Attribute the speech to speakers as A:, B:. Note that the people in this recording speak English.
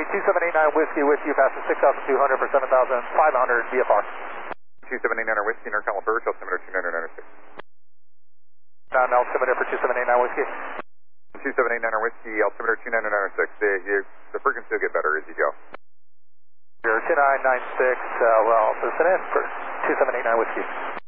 A: 2789 Whiskey with you, passing 6,200 for 7,500 VFR.
B: 2789 Whiskey, Intercom Birch, altimeter 2996.
A: Altimeter for 2789 Whiskey.
B: 2789 Whiskey, altimeter 2996. The frequency will get better as you go.
A: 2996, well, listen in for 2789 Whiskey.